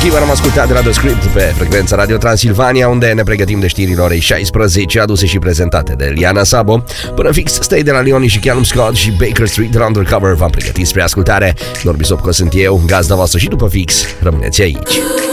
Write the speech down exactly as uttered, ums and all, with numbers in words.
Keeper am ascultat de la The Script pe frecvența Radio Transilvania, unde ne pregătim de știrile orei șaisprezece, aduse și prezentate de Liana Sabo. Până fix, Stay de la Leoni și Callum Scott și Baker Street de la Undercover v-am pregătit spre ascultare. Norbi Sopco sunt eu, gazda voastră, și după fix rămâneți aici.